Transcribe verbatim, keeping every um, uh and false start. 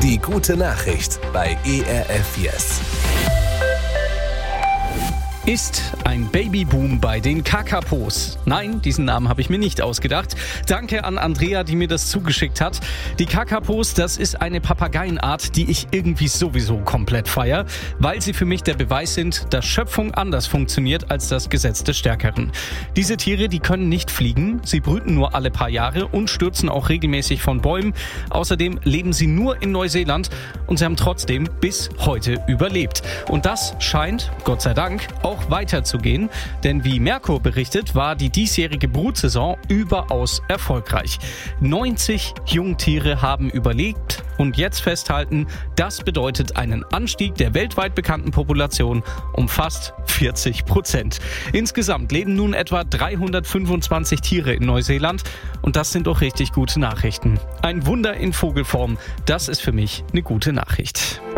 Die gute Nachricht bei E R F Yes. Ist ein Babyboom bei den Kakapos? Nein, diesen Namen habe ich mir nicht ausgedacht. Danke an Andrea, die mir das zugeschickt hat. Die Kakapos, das ist eine Papageienart, die ich irgendwie sowieso komplett feiere, weil sie für mich der Beweis sind, dass Schöpfung anders funktioniert als das Gesetz des Stärkeren. Diese Tiere, die können nicht fliegen, sie brüten nur alle paar Jahre und stürzen auch regelmäßig von Bäumen. Außerdem leben sie nur in Neuseeland und sie haben trotzdem bis heute überlebt. Und das scheint, Gott sei Dank, auch weiterzugehen, denn wie Merkur berichtet, war die diesjährige Brutsaison überaus erfolgreich. neunzig Jungtiere haben überlebt und jetzt festhalten, das bedeutet einen Anstieg der weltweit bekannten Population um fast vierzig Prozent. Insgesamt leben nun etwa dreihundertfünfundzwanzig Tiere in Neuseeland und das sind doch richtig gute Nachrichten. Ein Wunder in Vogelform, das ist für mich eine gute Nachricht.